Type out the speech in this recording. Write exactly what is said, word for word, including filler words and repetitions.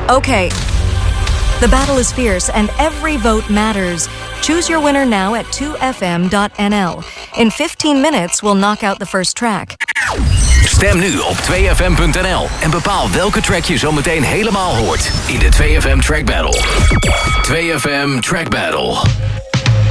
Okay. The battle is fierce and every vote matters. Choose your winner now at two f m dot n l. In fifteen minutes, we'll knock out the first track. Stem nu op twee f m punt n l en bepaal welke track je zo meteen helemaal hoort in de twee F M Track Battle. twee F M Track Battle.